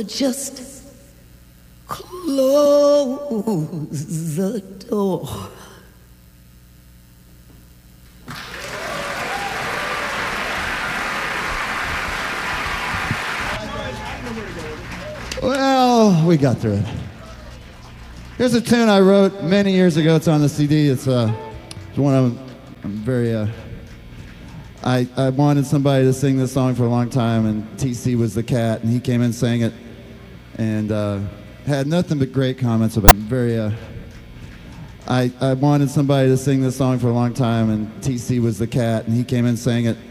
Just close the door. Well, we got through it. Here's a tune I wrote many years ago. It's on the CD. It's one I'm very. I wanted somebody to sing this song for a long time, and TC was the cat, and he came in, sang it, and had nothing but great comments about it. I wanted somebody to sing this song for a long time, and TC was the cat, and he came in, sang it,